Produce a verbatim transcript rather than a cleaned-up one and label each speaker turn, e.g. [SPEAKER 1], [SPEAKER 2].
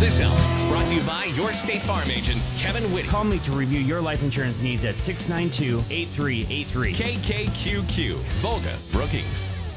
[SPEAKER 1] This hour is brought to you by your State Farm agent, Kevin Whitty.
[SPEAKER 2] Call me to review your life insurance needs at six nine two, eight three eight three.
[SPEAKER 1] K K Q Q, Volga Brookings.